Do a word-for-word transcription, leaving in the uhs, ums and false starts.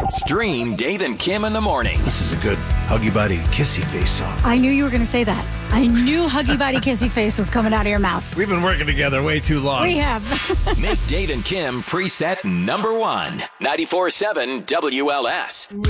Stream Dave and Kim in the morning. This is a good huggy buddy kissy face song. I knew you were going to say that. I knew huggy buddy kissy face was coming out of your mouth. We've been working together way too long. We have. Make Dave and Kim preset number one. ninety-four point seven W L S.